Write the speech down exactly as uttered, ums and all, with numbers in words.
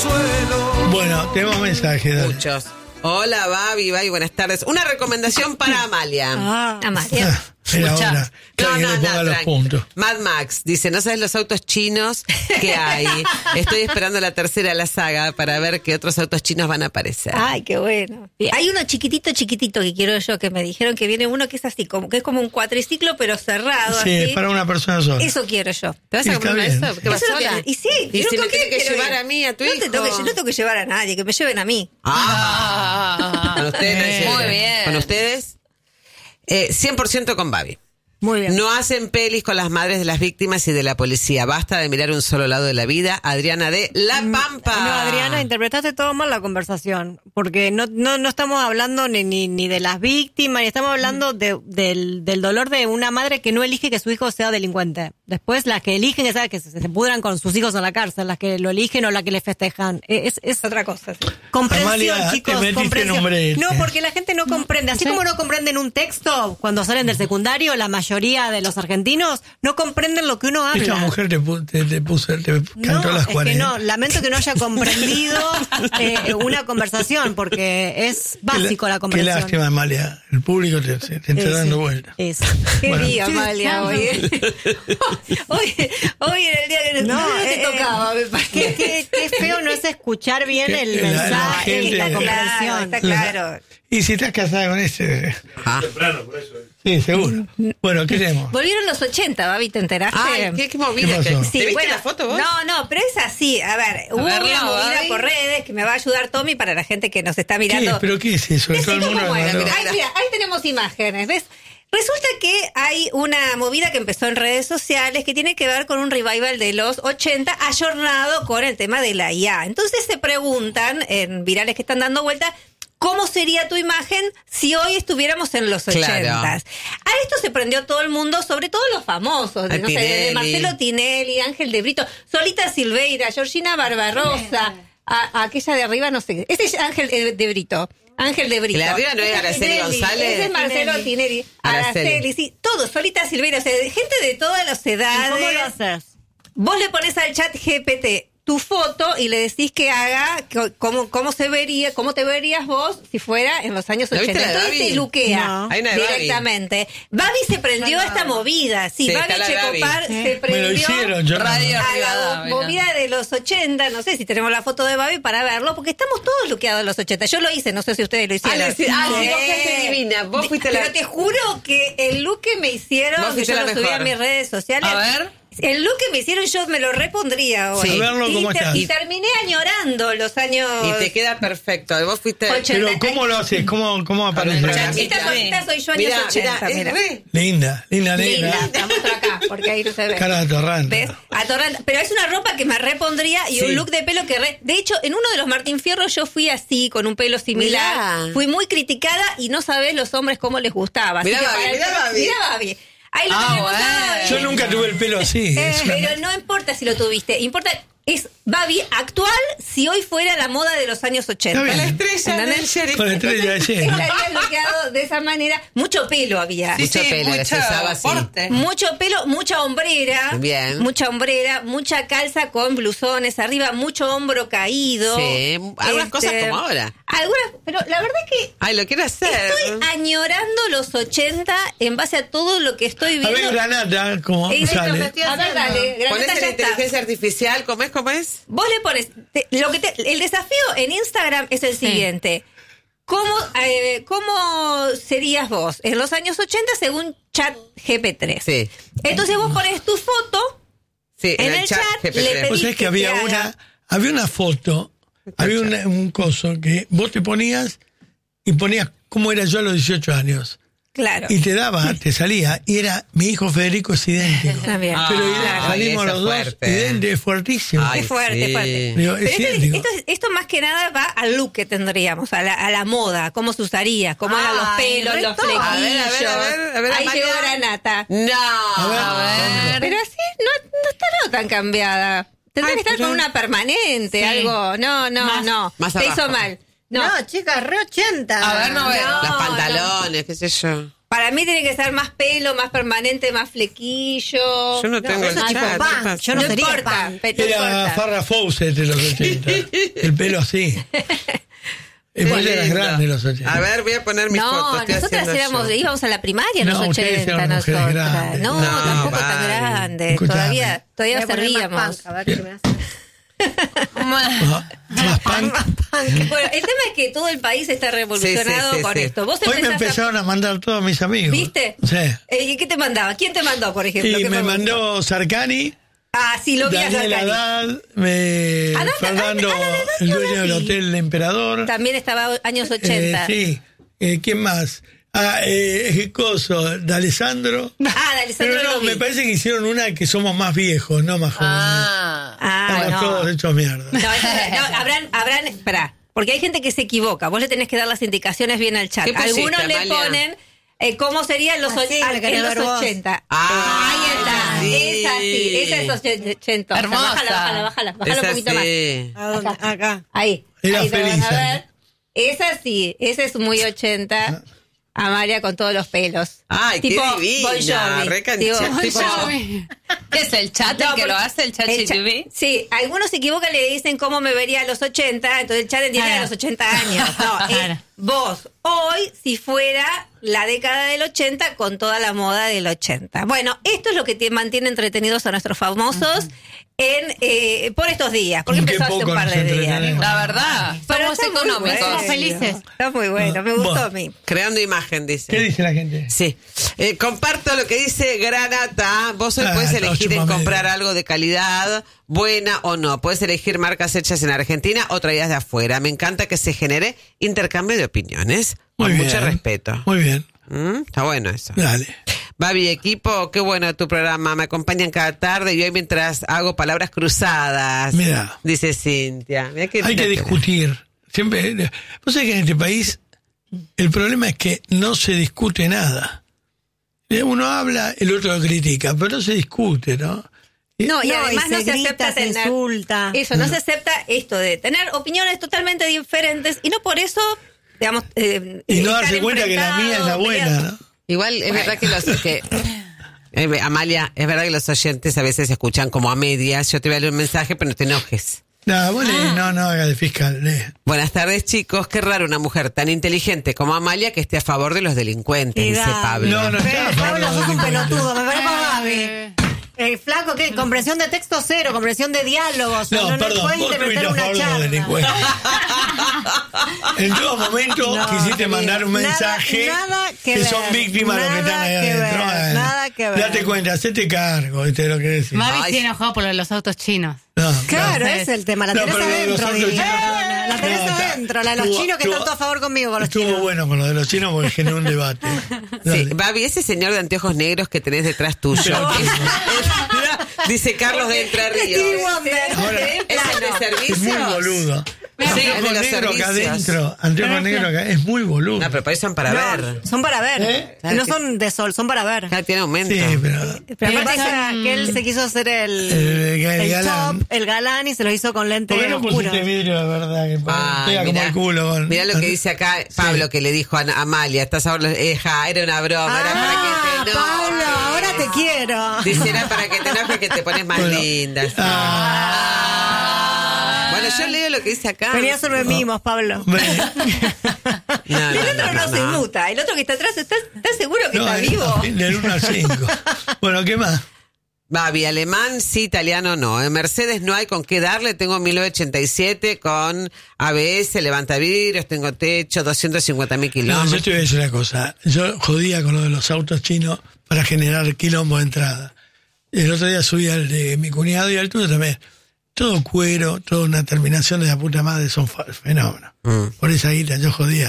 consuelo. Bueno, tenemos mensajes. Dale. Muchos. Hola, Babi, Babi, buenas tardes. Una recomendación para Amalia. Ah, Amalia. Ah, era Escuchá. ahora. No, Para que no, le no, ponga los tranqui. puntos. Mad Max dice, no sabes los autos chinos que hay. Estoy esperando la tercera de la saga para ver qué otros autos chinos van a aparecer. Ay, qué bueno. Hay uno chiquitito, chiquitito que quiero yo, que me dijeron que viene uno que es así, como que es como un cuatriciclo, pero cerrado. Sí, así. para una persona sola. Eso quiero yo. ¿Te vas a Sí, comprar está una de bien. eso? ¿Qué vas Eso es lo sola? que- y sí, ¿Y yo si con me qué tiene que quiero llevar ir? a mí, a tu no hijo? Te tengo que, no tengo que llevar a nadie, que me lleven a mí. Ah, con ustedes. Bien. Muy Muy bien. Con ustedes, eh, cien por ciento con Babi. Muy bien. No hacen pelis con las madres de las víctimas y de la policía. Basta de mirar un solo lado de la vida. Adriana de La Pampa. No, Adriana, interpretaste todo mal la conversación, porque no no, no estamos hablando ni, ni, ni de las víctimas, ni estamos hablando de, del, del dolor de una madre que no elige que su hijo sea delincuente. Después las que eligen, ¿sabes? Que se, se pudran con sus hijos en la cárcel, las que lo eligen o las que le festejan. Es, es Otra cosa. Sí. comprensión, Amalia, te chicos, metiste en comprensión. un brete. No, porque la gente no comprende. Así como no comprenden un texto cuando salen del secundario, la mayoría de los argentinos no comprenden lo que uno habla. Esta mujer te, pu- te, te puso, te cantó No, las es que cuarenta. no, lamento que no haya comprendido eh, una conversación, porque es básico la Qué conversación. lástima, Amalia. El público te, te, te está Eh, dando sí, vueltas. eso. Qué Bueno. día, Amalia, hoy. ¿eh? hoy. Hoy era el día que No, no, te eh, tocaba, me parece. Qué, qué- qué feo no es escuchar bien Que el la- la mensaje y gente- la Está claro, comprensión. está claro. Y si estás casada con ese. Ah. Sí, seguro. Bueno, ¿qué tenemos? Volvieron los ochenta, Babi, ¿te enteraste? Ay, qué, qué movida. ¿Qué pasó? que- Sí, ¿Te viste bueno, la foto vos? No, no, pero es así. A ver, hubo verla, una movida Babi. por redes que me va a ayudar Tommy para la gente que nos está ¿Qué? mirando. ¿Pero qué es eso? Todo el Decime mundo cómo era, mandó- mira. Ay, mira, ahí tenemos imágenes, ¿ves? Resulta que hay una movida que empezó en redes sociales que tiene que ver con un revival de los ochenta ayornado con el tema de la I A. Entonces se preguntan en virales que están dando vuelta, ¿cómo sería tu imagen si hoy estuviéramos en los Claro. ochentas? A esto se prendió todo el mundo, sobre todo los famosos, de, A no sé, de Tinelli. Marcelo Tinelli, Ángel de Brito, Solita Silveira, Georgina Barbarosa, a, a aquella de arriba, no sé, ese es Ángel de, de Brito. Ángel de Brito. ¿La de arriba no es Ese Araceli Tinelli, González? Ese es Marcelo Tinelli. Araceli. Araceli, sí. Todo, Solita Silveira. O sea, gente de todas las edades. ¿Cómo lo haces? Vos le pones al chat G P T tu foto y le decís que haga co- cómo, cómo se vería, cómo te verías vos si fuera en los años ¿La viste ochenta. la de Entonces Babi? te luquea No. Hay una de Babi. directamente. Babi se prendió a esta movida. Sí, Sí, Babi está la de Babi. Checopar se Me prendió lo hicieron, yo no. Radio. a la Rivadavia. movida de los ochenta. No sé si tenemos la foto de Babi para verlo, porque estamos todos luqueados en los ochenta. Yo lo hice, no sé si ustedes lo Ah, hicieron. le decís- ah, sí, Sí. vos quedaste divina. Vos fuiste la- Pero te juro que el look que me hicieron, Vos que fuiste yo la lo subí a mejor. mis redes sociales. A ver. El look que me hicieron yo me lo repondría ahora. Sí. A verlo, y, ¿cómo ter- estás? y terminé añorando los años. Y te queda perfecto. Vos fuiste... Ocho. Pero ¿cómo lo haces? ¿Cómo, cómo aparece? el Esta, Chanchita. esta soy yo años Mirá, ochenta. mirá, es mira. re- Linda, linda, Linda, negra. la muestro acá, porque ahí no se ve. Cara de atorrante. ¿Ves? Atorrante. Pero es una ropa que me repondría y Sí. un look de pelo que re... De hecho, en uno de los Martín Fierro yo fui así, con un pelo similar. Mirá. Fui muy criticada y no sabés los hombres cómo les gustaba. Así Mirá, que Babi, para el mirá, próximo- Babi. Mirá, Babi. Ahí lo Ah, tenemos a bueno. Babi. Yo nunca tuve el pelo así. Eh, es una- pero no importa si lo tuviste, importa es Babi actual si hoy fuera la moda de los años ochenta. Está bien. La estrella ¿Entendés? del sheriff. Con la estrella de ayer. Estaría bloqueado de esa manera. Mucho pelo había. Mucho pelo, que se usaba así. Mucho pelo, mucha hombrera. Bien. Mucha hombrera, mucha calza con blusones arriba, mucho hombro caído. Sí, algunas cosas como ahora. Algunas, pero la verdad es que Ay, lo quiero hacer. estoy añorando los ochenta en base a todo lo que estoy A viendo. ver, Granata, ¿cómo Eh, sale? A ver, dale, Granata, Ponés ya la está. inteligencia artificial, ¿cómo es? ¿Cómo es? Vos le pones, te- lo que te- el desafío en Instagram es el siguiente. ¿Cómo, eh, ¿Cómo serías vos en los años ochenta según chat G P tres? Sí. Entonces vos pones tu foto, Sí, En el chat G P tres. le pedí- Vos sabés que que había te haga. una, había una foto, había una- un coso que vos te ponías y ponías cómo era yo a los dieciocho años. claro. Y te daba, te salía, y era mi hijo Federico es idéntico. También. Ah, Pero Ay, salimos eso los dos fuerte. idénticos, fuertísimo. Ay, Es fuerte, sí. fuerte. Digo, Pero es esto, idéntico. esto, esto más que nada va al look que tendríamos, a la, a la moda, cómo se usaría, cómo eran los Ay, pelos, re los todo. flequillos. A ver, a ver, a ver, a ver, Ahí Amalia. llegó Granata. No. A ver. Pero así no, no está tan cambiada. Tendría Ay, que estar pero- con una permanente, Sí. algo. No, no, Más- no. más Te abajo. hizo mal. No. No, chicas, re ochenta. A ver, no veo. No, Los no. pantalones, qué sé yo. Para mí tiene que ser más pelo, más permanente, más flequillo. Yo no tengo el eso chat. tipo ¿qué pan. pasa? Yo no No sería importa, pan. pe- no Era importa. Farrah Fawcett de los ochenta. El pelo así. Qué Igual eras lindo. grande en los ochenta. A ver, voy a poner mis No, fotos. estoy nosotras haciendo éramos, yo. íbamos a la primaria en No, los ustedes ochenta, eran mujeres nosotras. grandes. No, No, tampoco tan vale. grande. Escuchame. Todavía, todavía Voy a poner más servíamos. punk, a ver qué me hace. Ah, Más punk. Bueno, el tema es que todo el país está revolucionado Sí, sí, sí, con sí. esto. Vos Hoy me empezaste a- empezaron a mandar todos mis amigos. ¿Viste? Sí. Eh, ¿Y qué te mandaba? ¿Quién te mandó, por ejemplo? Y ¿Qué me fue? mandó Sarcani, Ah, sí, lo vi a Daniel Sarcani. Haddad, me, Haddad, Fernando, Haddad, Haddad, el no dueño la del vi. Hotel El Emperador. También estaba años ochenta. Eh, sí. Eh, ¿Quién más? Ah, eh, Coso, de Alessandro. Ah, de Alessandro Pero no, lo vi. me parece que hicieron una que somos más viejos, no más jóvenes. Ah. Ah, Estamos no. todos hechos mierda. No, esa- no, habrán, habrán, espera, porque hay gente que se equivoca. Vos le tenés que dar las indicaciones bien al chat. ¿Qué pusiste, Algunos le Amalia? ponen eh, cómo serían los, Ah, sí, och- me quería en los ver vos. ochenta. Ah, Ahí está, sí. esa sí, esa es ochenta. Hermosa. Bájala, bájala, bájala, bájala Esa un poquito más. sí. ¿A dónde? Acá. Ahí, Era ahí te van feliz a ahí. ver. Esa sí, esa es muy ochenta. Amalia con todos los pelos. Ay, qué tipo divina, Bon Jovi. re canchera, Tipo- tipo- ¿Qué es el chat el No, que porque lo hace, el chat el cha- G T V? Sí, algunos se equivocan y le dicen cómo me vería a los ochenta, entonces el chat entiende Claro. a los ochenta años. No, es Claro. vos, hoy, si fuera la década del ochenta con toda la moda del ochenta. Bueno, esto es lo que te mantiene entretenidos a nuestros famosos en eh, por estos días, porque ¿Con qué empezó hace un poco par nos de días. entretenemos? La verdad, Pero somos está muy económicos, bueno. somos felices. Está muy bueno, me gustó Bueno. a mí. Creando imagen, dice. ¿Qué dice la gente? Sí. Eh, comparto lo que dice Granata. Vos hoy Ah, puedes no, elegir en chúpame. comprar algo de calidad, buena o no. Puedes elegir marcas hechas en Argentina o traídas de afuera. Me encanta que se genere intercambio de opiniones. Muy Con bien. mucho respeto. Muy bien. ¿Mm? Está bueno eso. Dale. Babi, equipo, qué bueno tu programa. Me acompañan cada tarde y hoy mientras hago palabras cruzadas. Mira. Dice Cintia. Mirá qué Hay que linda. discutir. Siempre. Vos sabés que en este país el problema es que no se discute nada. Uno habla, el otro lo critica, pero no se discute, ¿no? Y- No, y No, además y no se se grita, acepta se tener insulta. eso, no se acepta esto de tener opiniones totalmente diferentes y no por eso, digamos, eh, Y no estar darse cuenta que la mía es la enfrentados, buena, peleados. ¿no? Igual es verdad que los que eh, Amalia, es verdad que los oyentes a veces escuchan como a medias. Yo te voy a leer un mensaje, pero no te enojes. No, vos leí, no, no haga de fiscal, lee. Buenas tardes, chicos. Qué raro una mujer tan inteligente como Amalia que esté a favor de los delincuentes, Y dice dale. Pablo. No, no está a favor Pablo, de los sos un delincuentes. pelotudo, me parece Eh. Gaby. El flaco, ¿qué? Comprensión de texto cero, comprensión de diálogos. No, perdón, puedes vos interpretar estuviste a una favor de los charla. delincuentes. En todo momento No, quisiste querido, mandar un nada- mensaje nada que que son ver, víctimas los que están nada ahí que adentro. ver, Bueno, nada que ver. Date cuenta, hacete cargo, ¿viste lo que decís? Mavi Ay. se enojó por lo de los autos chinos. No, Claro, No. ese es el tema. La No, tenés pero lo de los adentro, autos diría. chinos- La tenés No, está- adentro, la de los estuvo- chinos que estuvo- están todos a favor conmigo con los Estuvo chinos. bueno con lo de los chinos porque generó un debate. Sí, Dale. Babi, ese señor de anteojos negros que tenés detrás tuyo. Pero- Es- es- dice Carlos de Entre Stevie Ríos. Wonder. Ahora, ¿Es el de servicios? Es muy boludo. Sí, el de Anteojos los negros acá servicios. adentro. Anteojos negros acá. Es muy boludo. No, pero para eso son para ver. Son para ver. ¿Eh? No son de sol, son para ver. Acá tiene aumento. Sí, pero. Pero Eh, aparte pasa- es que él se quiso hacer el, El- el el galán. top, el galán y se lo hizo con lente ¿Por qué no oscuro. pusiste vidrio de verdad? Que Ay, pega como mirá, el culo. Con... mirá lo que dice acá Pablo, que le dijo a Amalia, estás ahora, eja, era una broma, era para Ah, que te enojes. Pablo, ahora te quiero. Dice, era para que te enojes que te pones más Bueno. linda. sí. Ah. Bueno, yo leo lo que dice acá. Venía a hacerme mimos, Pablo. Ve. No, El no, otro no, no, no, se no. muta, el otro que está atrás, ¿estás estás seguro que No, está es- vivo? Del uno al cinco. Bueno, ¿qué más? Babi, alemán sí, italiano no. En Mercedes no hay con qué darle. Tengo mil novecientos ochenta y siete con A B S, levanta vidrios, tengo techo, doscientos cincuenta mil No, yo kilómetros. te voy a decir una cosa. Yo jodía con lo de los autos chinos para generar quilombo de entrada. El otro día subí al de mi cuñado y al tuyo también. Todo cuero, toda una terminación de la puta madre son fa- fenómenos. Mm. Por esa guita yo jodía.